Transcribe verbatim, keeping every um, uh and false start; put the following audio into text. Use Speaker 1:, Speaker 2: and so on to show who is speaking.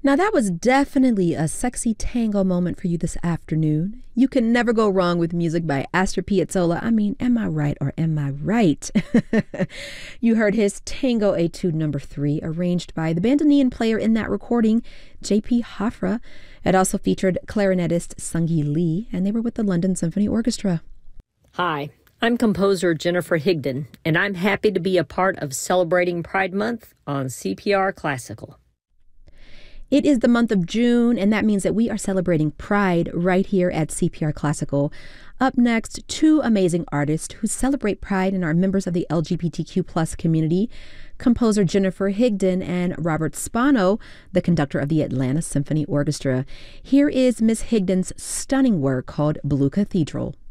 Speaker 1: Now, that was definitely a sexy tango moment for you this afternoon. You can never go wrong with music by Astor Piazzolla. I mean, am I right or am I right? You heard his Tango Etude number three, arranged by the bandoneon player in that recording, J P Hafra. It also featured clarinetist Sungi Lee, and they were with the London Symphony Orchestra.
Speaker 2: Hi, I'm composer Jennifer Higdon, and I'm happy to be a part of celebrating Pride Month on C P R Classical.
Speaker 1: It is the month of June, and that means that we are celebrating Pride right here at C P R Classical. Up next, two amazing artists who celebrate Pride and are members of the L G B T Q plus community, composer Jennifer Higdon and Robert Spano, the conductor of the Atlanta Symphony Orchestra. Here is Miss Higdon's stunning work called Blue Cathedral.